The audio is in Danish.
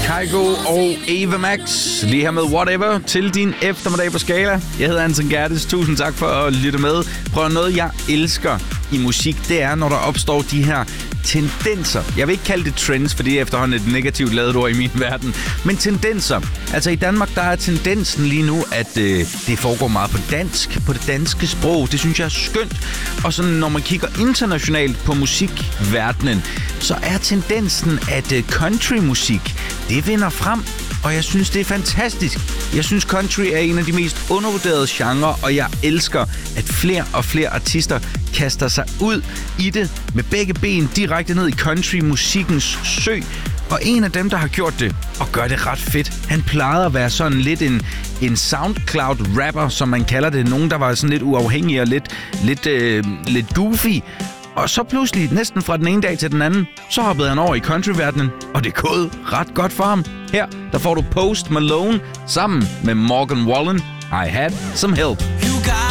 Kygo og Ava Max. Lige her med Whatever til din eftermiddag på Skala. Jeg hedder Anton Gerdes. Tusind tak for at lytte med. Prøv noget, jeg elsker i musik, det er, når der opstår de her tendenser. Jeg vil ikke kalde det trends, for det er efterhånden et negativt ladet ord i min verden. Men tendenser. Altså i Danmark, der er tendensen lige nu, at det foregår meget på dansk, på det danske sprog. Det synes jeg er skønt. Og sådan, når man kigger internationalt på musikverdenen, så er tendensen, at countrymusik, det vinder frem. Og jeg synes, det er fantastisk. Jeg synes, country er en af de mest undervurderede genrer, og jeg elsker, at flere og flere artister kaster sig ud i det med begge ben direkte ned i countrymusikkens sø. Og en af dem, der har gjort det, og gør det ret fedt, han plejede at være sådan lidt en SoundCloud-rapper, som man kalder det. Nogen, der var sådan lidt uafhængig og lidt goofy. Og så pludselig, næsten fra den ene dag til den anden, så hoppede han over i countryverdenen, og det er gået ret godt for ham. Her, der får du Post Malone sammen med Morgan Wallen. I Had Some Help.